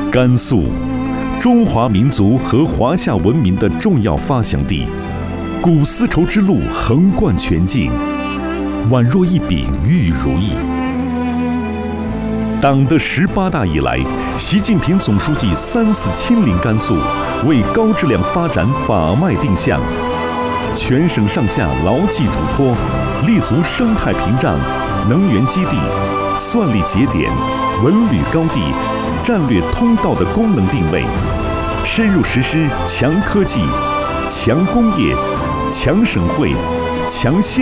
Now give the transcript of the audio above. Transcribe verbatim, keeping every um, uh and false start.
甘肃，中华民族和华夏文明的重要发祥地，古丝绸之路横贯全境，宛若一柄玉如意。党的十八大以来，习近平总书记三次亲临甘肃，为高质量发展把脉定向，全省上下牢记嘱托，立足生态屏障、能源基地、算力节点、文旅高地、战略通道的功能定位，深入实施强科技、强工业、强省会、强县